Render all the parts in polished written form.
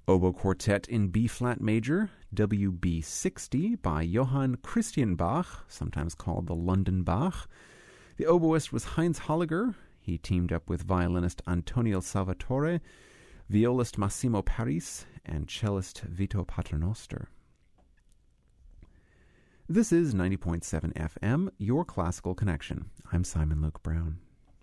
Oboe Quartet in B-flat major, WB 60 by Johann Christian Bach, sometimes called the London Bach. The oboist was Heinz Holliger. He teamed up with violinist Antonio Salvatore, violist Massimo Paris, and cellist Vito Paternoster. This is 90.7 FM, your classical connection. I'm Simon Luke Brown.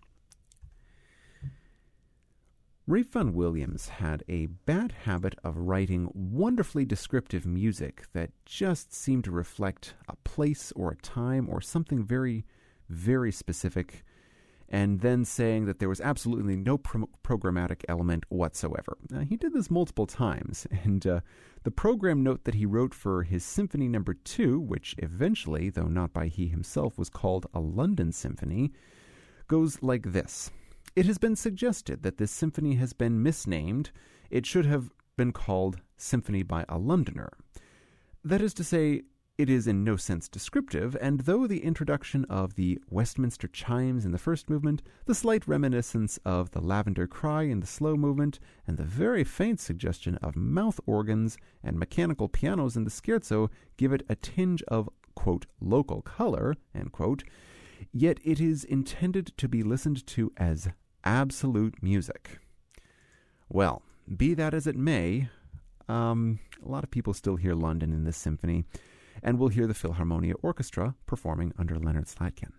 Ralph Vaughan Williams had a bad habit of writing wonderfully descriptive music that just seemed to reflect a place or a time or something very, very specific, and then saying that there was absolutely no programmatic element whatsoever. He did this multiple times, and the program note that he wrote for his Symphony No. 2, which eventually, though not by he himself, was called a London Symphony, goes like this. It has been suggested that this symphony has been misnamed. It should have been called Symphony by a Londoner. That is to say, it is in no sense descriptive, and though the introduction of the Westminster chimes in the first movement, the slight reminiscence of the Lavender Cry in the slow movement, and the very faint suggestion of mouth organs and mechanical pianos in the scherzo give it a tinge of, quote, local color, end quote, yet it is intended to be listened to as absolute music. Well, be that as it may, a lot of people still hear London in this symphony, and we'll hear the Philharmonia Orchestra performing under Leonard Slatkin.